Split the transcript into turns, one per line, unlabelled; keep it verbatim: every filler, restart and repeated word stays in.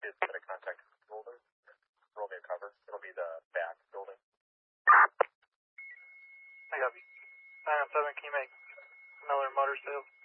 is going to contact Golden. Roll me a cover. It'll be the back building.
I got you. nine oh seven, can you make Miller Motor Sales?